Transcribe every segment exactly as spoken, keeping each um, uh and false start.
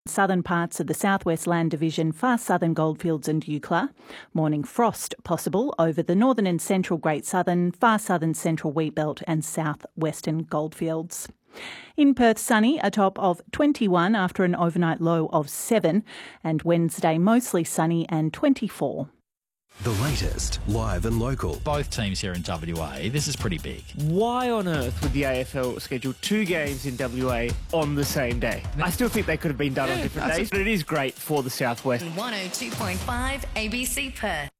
Southern parts of the Southwest Land Division, far southern goldfields and Eucla. Morning frost possible over the northern and central Great Southern, far southern central Wheatbelt and southwestern goldfields. In Perth, sunny, a top of twenty-one after an overnight low of seven, and Wednesday mostly sunny and twenty-four. The latest, live and local. Both teams here in W A, this is pretty big. Why on earth would the A F L schedule two games in W A on the same day? I still think they could have been done yeah, on different days, but it is great for the Southwest. one oh two point five A B C Perth.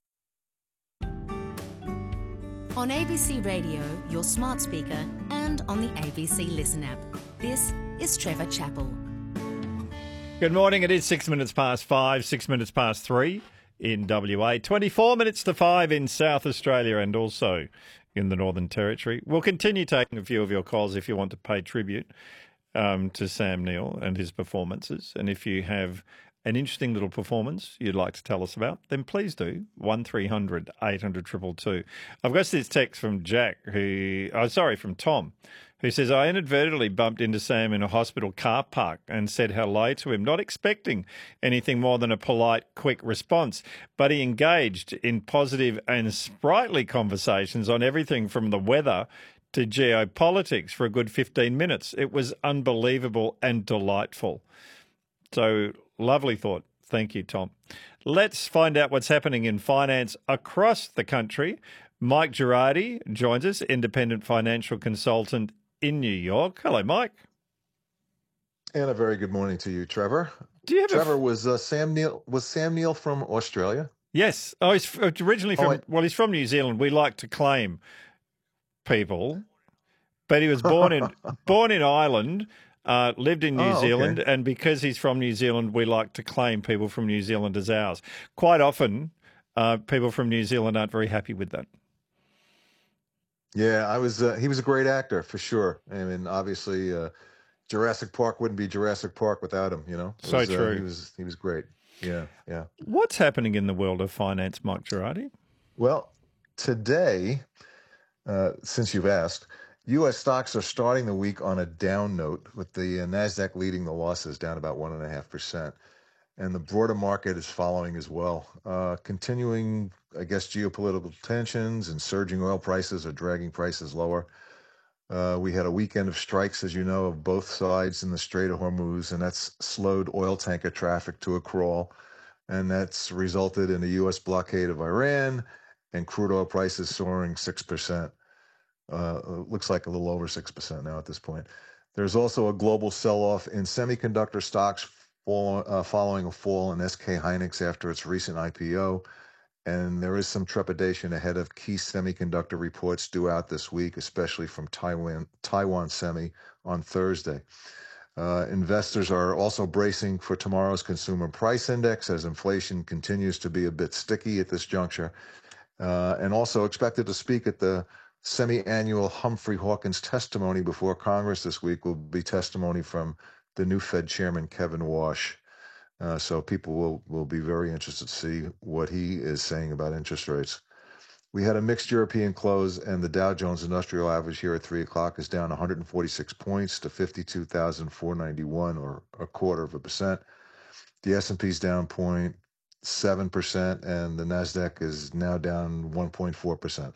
On A B C Radio, your smart speaker, and on the A B C Listen app. This is Trevor Chappell. Good morning. It is six minutes past five, six minutes past three. In W A, twenty-four minutes to five in South Australia and also in the Northern Territory. We'll continue taking a few of your calls if you want to pay tribute um, to Sam Neill and his performances. And if you have an interesting little performance you'd like to tell us about, then please do. one three hundred eight hundred two two two. I've got this text from Jack, who, oh, sorry, from Tom, who says, I inadvertently bumped into Sam in a hospital car park and said hello to him, not expecting anything more than a polite, quick response. But he engaged in positive and sprightly conversations on everything from the weather to geopolitics for a good fifteen minutes. It was unbelievable and delightful. So, lovely thought. Thank you, Tom. Let's find out what's happening in finance across the country. Mike Girardi joins us, independent financial consultant in New York. Hello, Mike. And a very good morning to you, Trevor. Do you have Trevor, a... was uh, Sam Neill was Sam Neill from Australia? Yes. Oh, he's originally from. Oh, I... Well, he's from New Zealand. We like to claim people, but he was born in born in Ireland, uh, lived in New oh, Zealand, okay. And because he's from New Zealand, we like to claim people from New Zealand as ours. Quite often, uh, people from New Zealand aren't very happy with that. Yeah, I was. Uh, he was a great actor for sure. I mean, obviously, uh, Jurassic Park wouldn't be Jurassic Park without him. You know, it so was, true. Uh, he was. He was great. Yeah, yeah. What's happening in the world of finance, Mike Girardi? Well, today, uh, since you've asked, U S stocks are starting the week on a down note, with the uh, Nasdaq leading the losses, down about one and a half percent. And the broader market is following as well. Uh, continuing, I guess, geopolitical tensions and surging oil prices are dragging prices lower. Uh, we had a weekend of strikes, as you know, of both sides in the Strait of Hormuz, and that's slowed oil tanker traffic to a crawl. And that's resulted in a U S blockade of Iran and crude oil prices soaring six percent. Uh, looks like a little over six percent now at this point. There's also a global sell-off in semiconductor stocks, Fall, uh, following a fall in S K Hynix after its recent I P O. And there is some trepidation ahead of key semiconductor reports due out this week, especially from Taiwan, Taiwan Semi on Thursday. Uh, investors are also bracing for tomorrow's consumer price index as inflation continues to be a bit sticky at this juncture. Uh, and also expected to speak at the semi-annual Humphrey Hawkins testimony before Congress this week will be testimony from the new Fed chairman, Kevin Warsh. Uh, so people will, will be very interested to see what he is saying about interest rates. We had a mixed European close, and the Dow Jones Industrial Average here at three o'clock is down one hundred forty-six points to fifty-two thousand four hundred ninety-one, or a quarter of a percent. The S and P is down zero point seven percent, and the NASDAQ is now down one point four percent.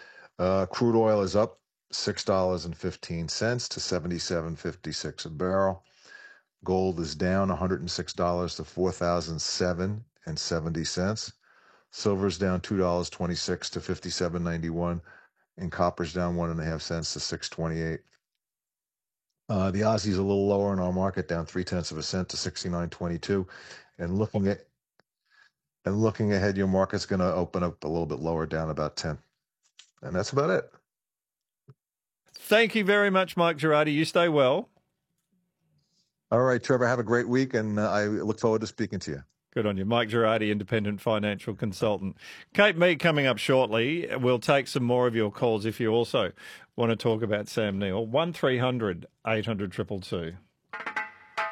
Uh, crude oil is up six dollars and fifteen cents to seventy-seven fifty-six a barrel. Gold is down one hundred six dollars to four thousand seven dollars and seventy cents. Silver is down two dollars and twenty-six cents to fifty-seven ninety-one, and copper's down one and a half cents to six twenty-eight. Uh, the Aussie's a little lower in our market, down three tenths of a cent to sixty-nine twenty-two. And looking at and looking ahead, your market's going to open up a little bit lower, down about ten. And that's about it. Thank you very much, Mike Girardi. You stay well. All right, Trevor, have a great week, and uh, I look forward to speaking to you. Good on you. Mike Girardi, independent financial consultant. Kate Mead coming up shortly. We'll take some more of your calls if you also want to talk about Sam Neill. one three hundred eight hundred two two two.